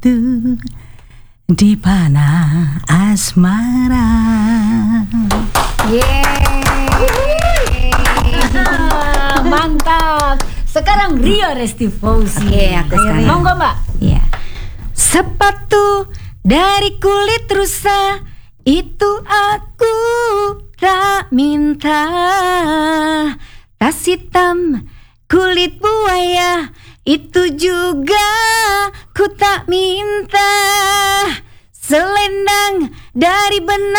itu di panah asmara. Mantap. Sekarang Rio Restifauzi. Aku sekarang. Monggo Mbak. Iya. Sepatu dari kulit rusa itu aku tak minta. Tas hitam kulit buaya itu juga ku tak minta. Selendang dari benang